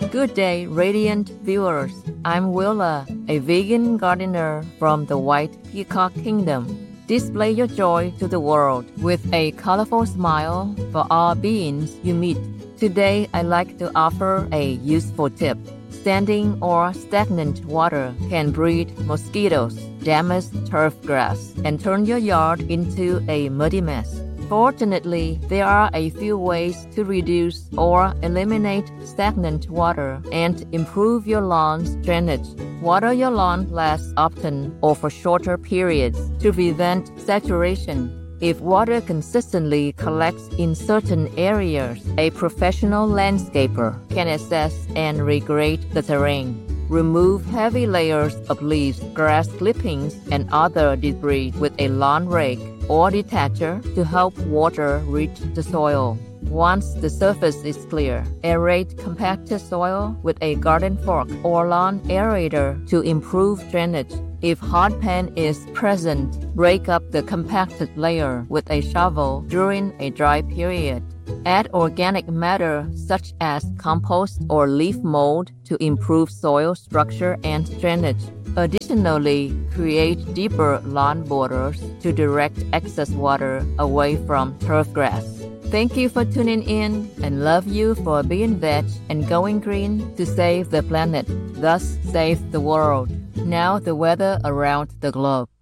Good day, radiant viewers. I'm Willa, a vegan gardener from the White Peacock Kingdom. Display your joy to the world with a colorful smile for all beings you meet. Today, I'd like to offer a useful tip. Standing or stagnant water can breed mosquitoes, damage turf grass, and turn your yard into a muddy mess. Fortunately, there are a few ways to reduce or eliminate stagnant water and improve your lawn's drainage. Water your lawn less often or for shorter periods to prevent saturation. If water consistently collects in certain areas, a professional landscaper can assess and regrade the terrain. Remove heavy layers of leaves, grass clippings, and other debris with a lawn rake or detacher to help water reach the soil. Once the surface is clear, aerate compacted soil with a garden fork or lawn aerator to improve drainage. If hard pan is present, break up the compacted layer with a shovel during a dry period. Add organic matter such as compost or leaf mold to improve soil structure and drainage. Additionally, create deeper lawn borders to direct excess water away from turf grass. Thank you for tuning in and love you for being veg and going green to save the planet, thus save the world. Now the weather around the globe.